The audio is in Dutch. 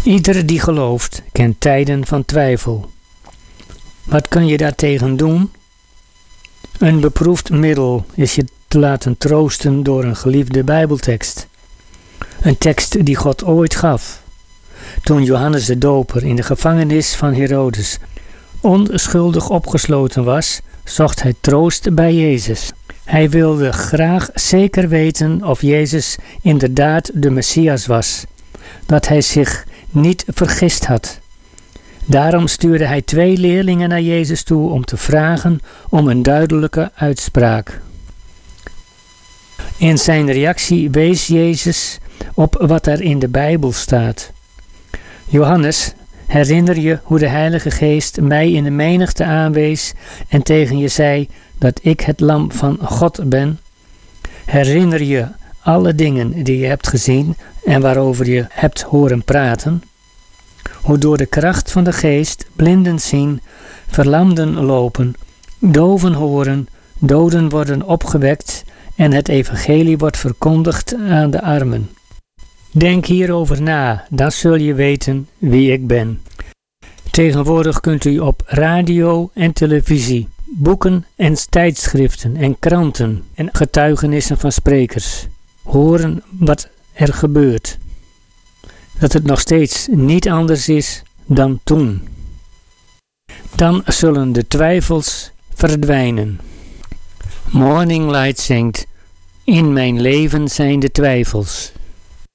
Ieder die gelooft kent tijden van twijfel. Wat kun je daartegen doen? Een beproefd middel is je te laten troosten door een geliefde Bijbeltekst. Een tekst die God ooit gaf. Toen Johannes de Doper in de gevangenis van Herodes onschuldig opgesloten was, zocht hij troost bij Jezus. Hij wilde graag zeker weten of Jezus inderdaad de Messias was, dat hij zich niet vergist had. Daarom stuurde hij 2 leerlingen naar Jezus toe om te vragen om een duidelijke uitspraak. In zijn reactie wees Jezus op wat er in de Bijbel staat. Johannes, herinner je hoe de Heilige Geest mij in de menigte aanwees en tegen je zei dat ik het lam van God ben? Herinner je alle dingen die je hebt gezien en waarover je hebt horen praten? Hoe door de kracht van de Geest blinden zien, verlamden lopen, doven horen, doden worden opgewekt en het evangelie wordt verkondigd aan de armen. Denk hierover na, dan zul je weten wie ik ben. Tegenwoordig kunt u op radio en televisie, boeken en tijdschriften en kranten en getuigenissen van sprekers horen wat er gebeurt. Dat het nog steeds niet anders is dan toen. Dan zullen de twijfels verdwijnen. Morning Light zingt: in mijn leven zijn de twijfels.